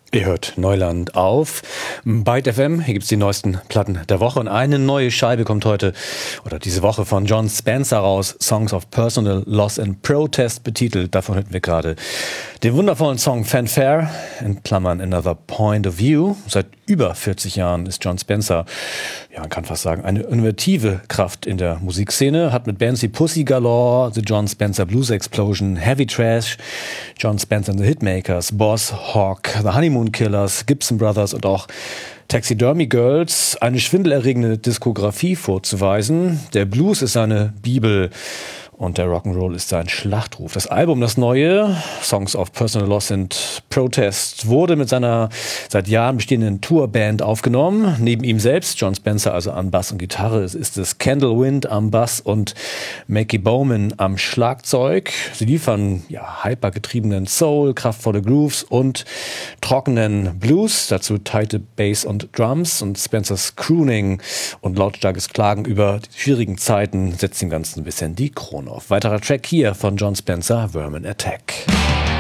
Ihr hört Neuland auf Byte FM. Hier gibt's die neuesten Platten der Woche. Und eine neue Scheibe kommt heute oder diese Woche von Jon Spencer raus. Songs of Personal Loss and Protest betitelt. Davon hörten wir gerade den wundervollen Song Fanfare, in Klammern Another Point of View. Seit über 40 Jahren ist Jon Spencer, ja, man kann fast sagen, eine innovative Kraft in der Musikszene. Hat mit Bands wie Pussy Galore, The Jon Spencer Blues Explosion, Heavy Trash, Jon Spencer and the Hitmakers, Boss Hawk, The Honeymoon Killers, Gibson Brothers und auch Taxidermy Girls eine schwindelerregende Diskografie vorzuweisen. Der Blues ist seine Bibel und der Rock'n'Roll ist sein Schlachtruf. Das Album, das neue, Songs of Personal Loss and Protest, wurde mit seiner seit Jahren bestehenden Tourband aufgenommen. Neben ihm selbst, Jon Spencer also an Bass und Gitarre, ist es Kendall Wind am Bass und Mackie Bowman am Schlagzeug. Sie liefern hypergetriebenen Soul, kraftvolle Grooves und trockenen Blues. Dazu tighte Bass und Drums, und Spencers Crooning und lautstarkes Klagen über die schwierigen Zeiten setzt dem Ganzen ein bisschen die Krone auf. Weiterer Track hier von Jon Spencer, Vermin Attack.